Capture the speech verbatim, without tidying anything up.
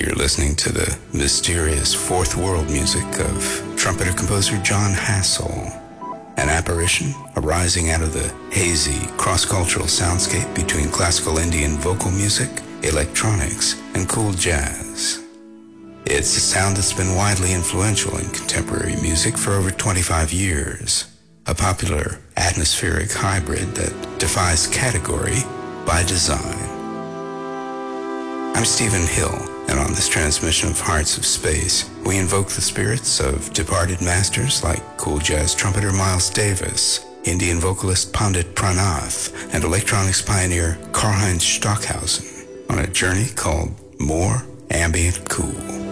You're listening to the mysterious fourth world music of trumpeter-composer John Hassell, an apparition arising out of the hazy, cross-cultural soundscape between classical Indian vocal music, electronics, and cool jazz. It's a sound that's been widely influential in contemporary music for over twenty-five years, a popular atmospheric hybrid that defies category by design. I'm Stephen Hill, and on this transmission of Hearts of Space, we invoke the spirits of departed masters like cool jazz trumpeter Miles Davis, Indian vocalist Pandit Pranath, and electronics pioneer Karlheinz Stockhausen on a journey called More Ambient Cool.